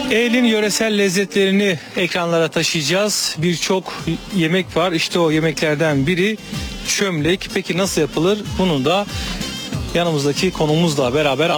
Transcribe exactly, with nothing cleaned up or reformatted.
Eylül'ün yöresel lezzetlerini ekranlara taşıyacağız. Birçok yemek var. İşte o yemeklerden biri çömlek. Peki nasıl yapılır? Bunu da yanımızdaki konumuzla beraber